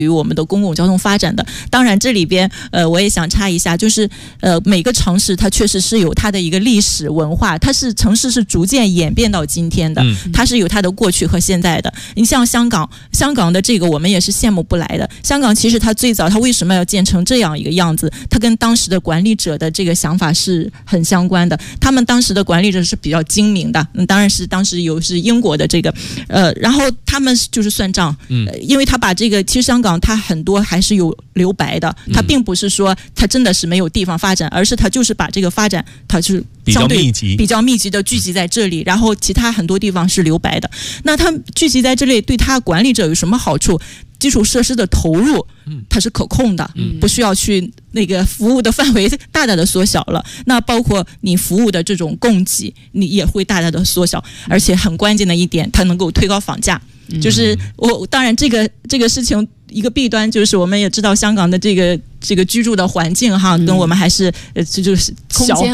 于我们的公共交通发展的。当然这里边我也想插一下，就是每个城市它确实是有它的一个历史文化，城市是逐渐演变到今天的，它是有它的过去和现在的。你像香港的这个我们也是羡慕不来的。香港其实它最早它为什么要建成这样一个样子，它跟当时的管理者的这个想法是很相关的。他们当时的管理者是比较精明的，当然是当时是英国的这个然后他们就是算账，因为他把这个其实香港它很多还是有留白的，它并不是说它真的是没有地方发展，而是它就是把这个发展它是相对比较密集的聚集在这里，然后其他很多地方是留白的。那它聚集在这里对它管理者有什么好处？基础设施的投入它是可控的，不需要去那个服务的范围大大的缩小了，那包括你服务的这种供给你也会大大的缩小，而且很关键的一点，它能够推高房价。就是当然这个事情一个弊端就是我们也知道香港的这个居住的环境哈，跟我们还是就是小